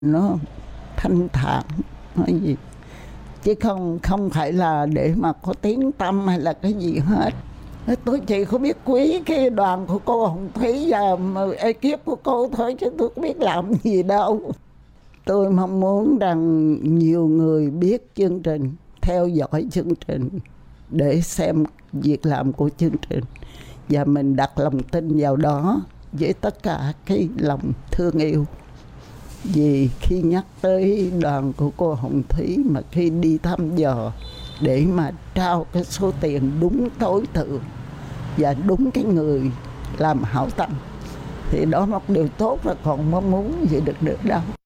nó thanh thản nói gì, chứ không phải là để mà có tiếng tăm hay là cái gì hết. Tôi chỉ có biết quý cái đoàn của cô Hồng Thúy và ekip của cô thôi, chứ tôi không biết làm gì đâu. Tôi mong muốn rằng nhiều người biết chương trình, theo dõi chương trình để xem việc làm của chương trình, và mình đặt lòng tin vào đó với tất cả cái lòng thương yêu. Vì khi nhắc tới đoàn của cô Hồng Thúy mà khi đi thăm dò để mà trao cái số tiền đúng tối thượng và đúng cái người làm hảo tâm, thì đó là một điều tốt, và còn mong muốn gì được đâu.